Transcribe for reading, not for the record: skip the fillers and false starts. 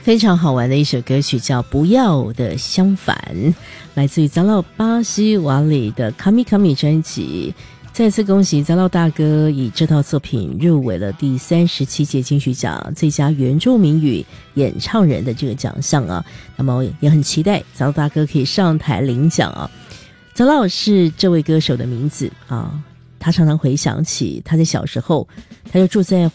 非常好玩的一首歌曲叫《不要的相反》，来自于杂老巴西瓦里的卡米卡米专辑。再次恭喜杂老大哥以这套作品入围了第37届金曲奖最佳原住民语演唱人的这个奖项啊。那么也很期待杂老大哥可以上台领奖啊。杂老是这位歌手的名字啊，他常常回想起他在小时候，他就住在